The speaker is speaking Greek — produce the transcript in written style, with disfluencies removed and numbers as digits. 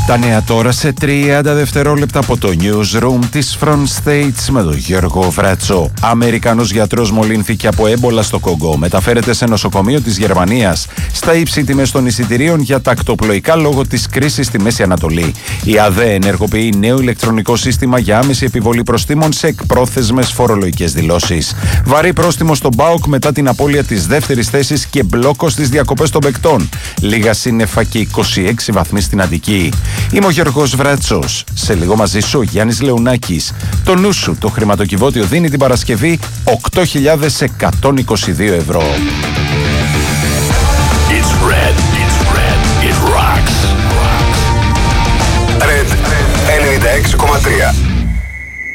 Τα νέα τώρα σε 30 δευτερόλεπτα από το newsroom της Front States με τον Γιώργο Βράτσο. Αμερικανός γιατρός μολύνθηκε από έμπολα στο Κονγκό. Μεταφέρεται σε νοσοκομείο της Γερμανίας. Στα ύψη τιμές των εισιτηρίων για τα ακτοπλοϊκά λόγω της κρίσης στη Μέση Ανατολή. Η ΑΔΕ ενεργοποιεί νέο ηλεκτρονικό σύστημα για άμεση επιβολή προστίμων σε εκπρόθεσμες φορολογικές δηλώσεις. Βαρύ πρόστιμο στον ΠΑΟΚ μετά την απώλεια της δεύτερης θέσης και μπλόκο στις διακοπές των παικτών. Λίγα σύννεφα και 26 βαθμοί στην Αττική. Είμαι ο Γιώργος Βράτσος. Σε λίγο μαζί σου ο Γιάννης Λεουνάκης. Το νου σου, το χρηματοκιβώτιο δίνει την Παρασκευή 8.122 ευρώ. It's red. It's red. It rocks. Red 96,3.